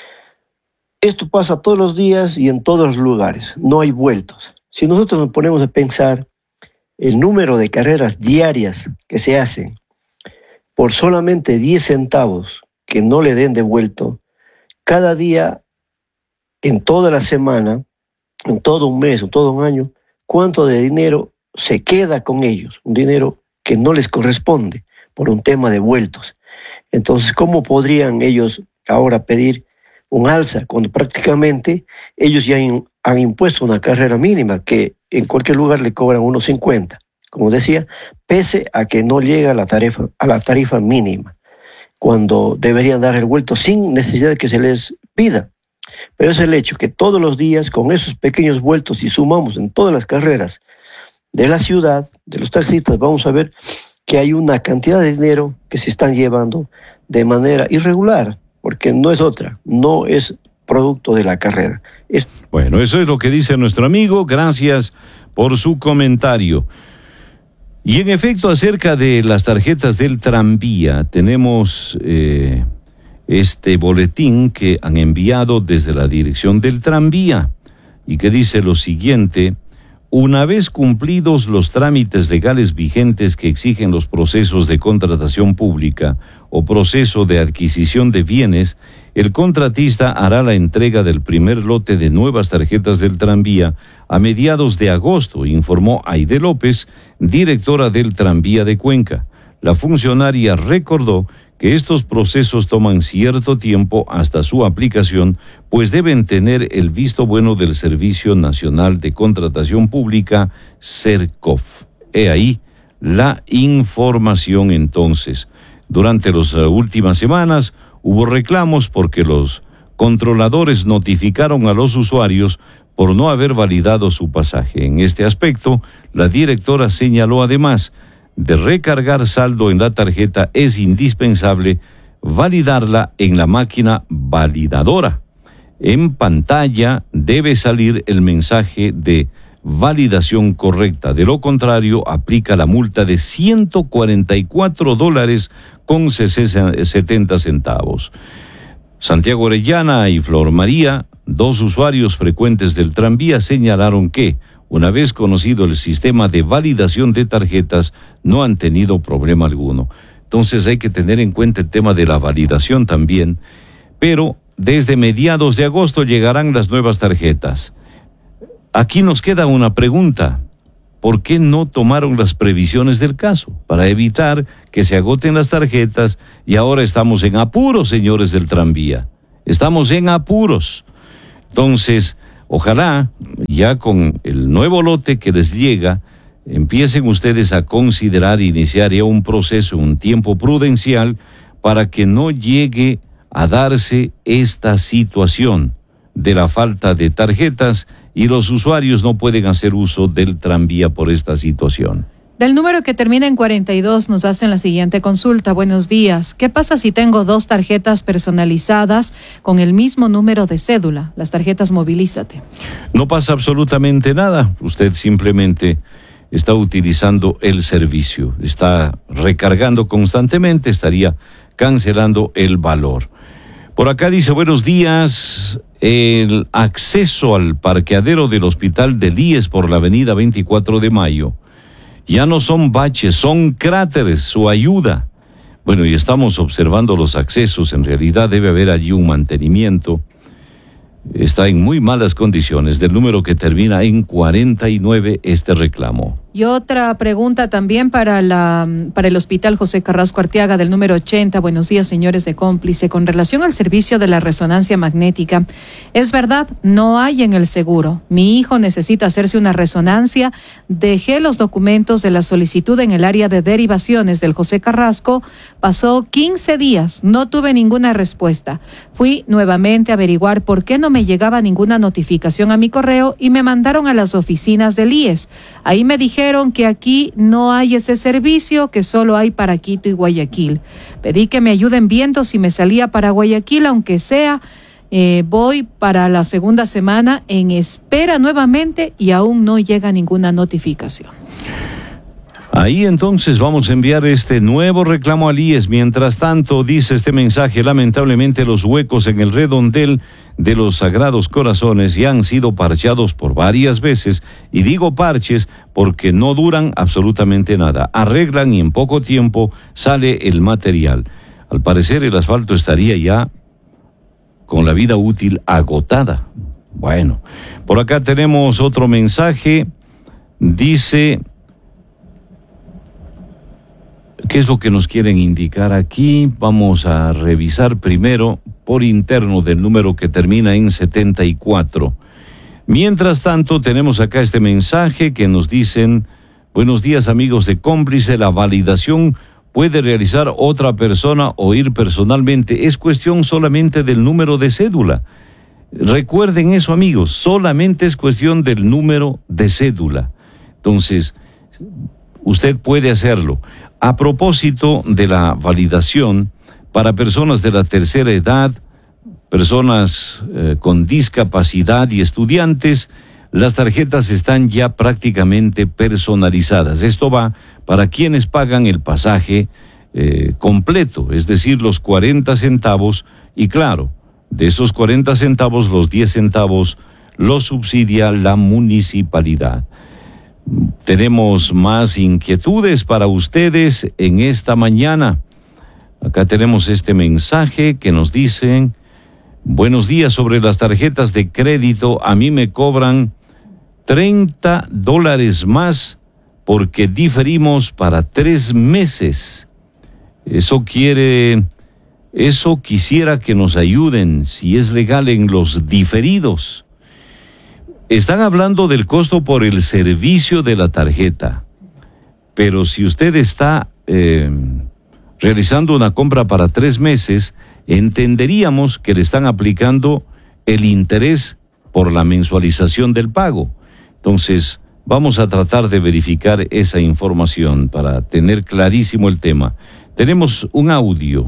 Esto pasa todos los días y en todos los lugares. No hay vueltos. Si nosotros nos ponemos a pensar el número de carreras diarias que se hacen por solamente diez centavos que no le den de vuelto, cada día, en toda la semana, en todo un mes o todo un año, cuánto de dinero se queda con ellos, un dinero que no les corresponde por un tema de vueltos. Entonces, ¿cómo podrían ellos ahora pedir un alza cuando prácticamente ellos ya in, han impuesto una carrera mínima que en cualquier lugar le cobran uno cincuenta? Como decía, pese a que no llega a la tarifa, a la tarifa mínima, cuando deberían dar el vuelto sin necesidad de que se les pida. Pero es el hecho que todos los días, con esos pequeños vueltos, y sumamos en todas las carreras de la ciudad, de los taxistas, vamos a ver que hay una cantidad de dinero que se están llevando de manera irregular, porque no es otra, no es producto de la carrera. Es... Bueno, eso es lo que dice nuestro amigo, gracias por su comentario. Y en efecto, acerca de las tarjetas del tranvía, tenemos eh, este boletín que han enviado desde la dirección del tranvía y que dice lo siguiente: una vez cumplidos los trámites legales vigentes que exigen los procesos de contratación pública o proceso de adquisición de bienes, el contratista hará la entrega del primer lote de nuevas tarjetas del tranvía a mediados de agosto, informó Aide López, directora del Tranvía de Cuenca. La funcionaria recordó que estos procesos toman cierto tiempo hasta su aplicación, pues deben tener el visto bueno del Servicio Nacional de Contratación Pública, SERCOF. He ahí la información entonces. Durante las uh, últimas semanas hubo reclamos porque los controladores notificaron a los usuarios por no haber validado su pasaje. En este aspecto, la directora señaló además de recargar saldo en la tarjeta es indispensable validarla en la máquina validadora. En pantalla debe salir el mensaje de validación correcta. De lo contrario, aplica la multa de ciento cuarenta y cuatro dólares con setenta centavos. Santiago Orellana y Flor María, dos usuarios frecuentes del tranvía, señalaron que, una vez conocido el sistema de validación de tarjetas, no han tenido problema alguno. Entonces hay que tener en cuenta el tema de la validación también, pero desde mediados de agosto llegarán las nuevas tarjetas. Aquí nos queda una pregunta: ¿por qué no tomaron las previsiones del caso para evitar que se agoten las tarjetas? Y ahora estamos en apuros, señores del tranvía. Estamos en apuros. Entonces, ojalá ya con el nuevo lote que les llega, empiecen ustedes a considerar iniciar ya un proceso, un tiempo prudencial, para que no llegue a darse esta situación de la falta de tarjetas y los usuarios no pueden hacer uso del tranvía por esta situación. Del número que termina en cuarenta y dos nos hacen la siguiente consulta. Buenos días. ¿Qué pasa si tengo dos tarjetas personalizadas con el mismo número de cédula? Las tarjetas Movilízate. No pasa absolutamente nada. Usted simplemente está utilizando el servicio. Está recargando constantemente, estaría cancelando el valor. Por acá dice, buenos días. El acceso al parqueadero del Hospital del I E S por la avenida veinticuatro de mayo. Ya no son baches, son cráteres, su ayuda. Bueno, y estamos observando los accesos, en realidad debe haber allí un mantenimiento. Está en muy malas condiciones. Del número que termina en cuarenta y nueve este reclamo. Y otra pregunta también para la para el Hospital José Carrasco Arteaga, del número ochenta. Buenos días, señores de Cómplice. Con relación al servicio de la resonancia magnética, es verdad, no hay en el seguro. Mi hijo necesita hacerse una resonancia. Dejé los documentos de la solicitud en el área de derivaciones del José Carrasco. Pasó quince días, no tuve ninguna respuesta. Fui nuevamente a averiguar por qué no me llegaba ninguna notificación a mi correo y me mandaron a las oficinas del I E S. Ahí me dijeron que aquí no hay ese servicio, que solo hay para Quito y Guayaquil. Pedí que me ayuden viendo si me salía para Guayaquil, aunque sea. Eh, voy para la segunda semana en espera nuevamente y aún no llega ninguna notificación. Ahí entonces vamos a enviar este nuevo reclamo al I E S. Mientras tanto, dice este mensaje, lamentablemente los huecos en el redondel de los Sagrados Corazones ya han sido parchados por varias veces, y digo parches porque no duran absolutamente nada. Arreglan y en poco tiempo sale el material. Al parecer el asfalto estaría ya con la vida útil agotada. Bueno, por acá tenemos otro mensaje. Dice, ¿qué es lo que nos quieren indicar aquí? Vamos a revisar primero por interno del número que termina en setenta y cuatro. Mientras tanto, tenemos acá este mensaje que nos dicen, buenos días amigos de Cómplice, la validación puede realizar otra persona o ir personalmente. Es cuestión solamente del número de cédula. Recuerden eso, amigos, solamente es cuestión del número de cédula. Entonces, usted puede hacerlo. A propósito de la validación, para personas de la tercera edad, personas eh, con discapacidad y estudiantes, las tarjetas están ya prácticamente personalizadas. Esto va para quienes pagan el pasaje eh, completo, es decir, los cuarenta centavos, y claro, de esos cuarenta centavos, los diez centavos los subsidia la municipalidad. Tenemos más inquietudes para ustedes en esta mañana. Acá tenemos este mensaje que nos dicen, buenos días, sobre las tarjetas de crédito, a mí me cobran treinta dólares más porque diferimos para tres meses. Eso quiere, eso quisiera que nos ayuden, si es legal en los diferidos. Están hablando del costo por el servicio de la tarjeta, pero si usted está eh, realizando una compra para tres meses, entenderíamos que le están aplicando el interés por la mensualización del pago. Entonces, vamos a tratar de verificar esa información para tener clarísimo el tema. Tenemos un audio.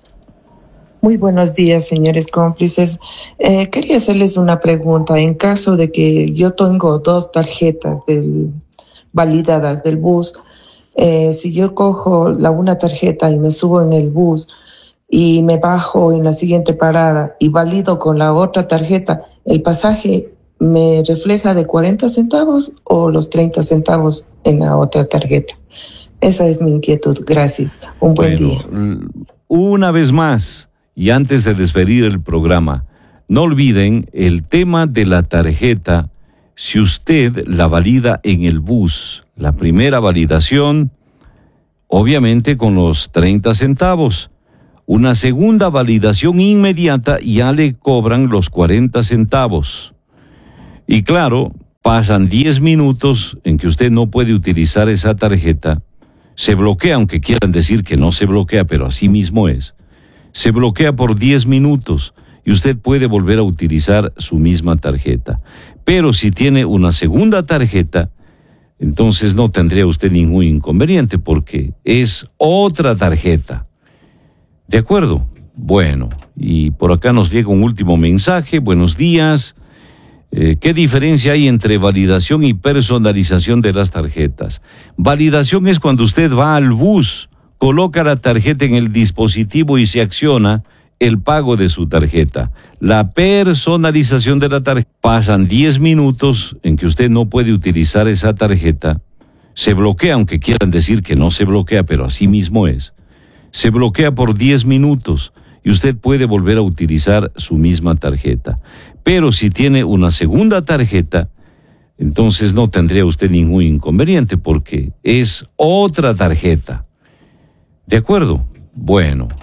Muy buenos días, señores cómplices. Eh, quería hacerles una pregunta. En caso de que yo tengo dos tarjetas del, validadas del bus, eh, si yo cojo la una tarjeta y me subo en el bus y me bajo en la siguiente parada y valido con la otra tarjeta, ¿el pasaje me refleja de cuarenta centavos o los treinta centavos en la otra tarjeta? Esa es mi inquietud. Gracias. Un buen bueno, día. Una vez más, y antes de despedir el programa, no olviden el tema de la tarjeta. Si usted la valida en el bus, la primera validación, obviamente con los treinta centavos. Una segunda validación inmediata, ya le cobran los cuarenta centavos. Y claro, pasan diez minutos en que usted no puede utilizar esa tarjeta. Se bloquea, aunque quieran decir que no se bloquea, pero así mismo es. Se bloquea por diez minutos y usted puede volver a utilizar su misma tarjeta. Pero si tiene una segunda tarjeta, entonces no tendría usted ningún inconveniente porque es otra tarjeta. ¿De acuerdo? Bueno, y por acá nos llega un último mensaje. Buenos días. Eh, ¿Qué diferencia hay entre validación y personalización de las tarjetas? Validación es cuando usted va al bus, coloca la tarjeta en el dispositivo y se acciona el pago de su tarjeta. La personalización de la tarjeta, pasan diez minutos en que usted no puede utilizar esa tarjeta. Se bloquea, aunque quieran decir que no se bloquea, pero así mismo es. Se bloquea por diez minutos y usted puede volver a utilizar su misma tarjeta. Pero si tiene una segunda tarjeta, entonces no tendría usted ningún inconveniente porque es otra tarjeta. ¿De acuerdo? Bueno,